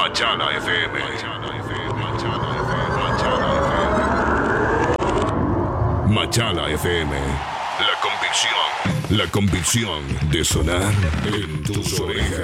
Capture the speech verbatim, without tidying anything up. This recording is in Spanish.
Machala F M. Machala F M. La convicción. La convicción de sonar en tus orejas.